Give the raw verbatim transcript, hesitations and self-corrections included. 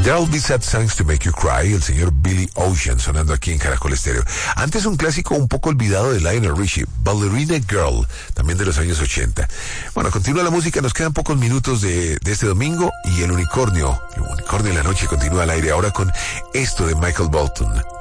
There'll Be Sad Songs to Make You Cry, el señor Billy Ocean, sonando aquí en Caracol Estéreo. Antes un clásico un poco olvidado de Lionel Richie, Ballerina Girl, también de los años ochenta. Bueno, continúa la música, nos quedan pocos minutos de, de este domingo y el unicornio, el unicornio de la noche continúa al aire ahora con esto de Michael Bolton.